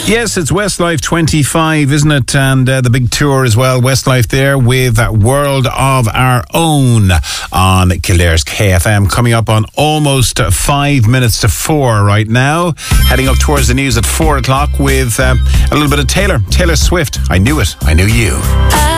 Yes, it's Westlife 25, isn't it? And the big tour as well, Westlife there with World of Our Own on Kildare's KFM, coming up on almost 5 minutes to 4 right now. Heading up towards the news at 4 o'clock with a little bit of Taylor Swift. I knew it. I knew you.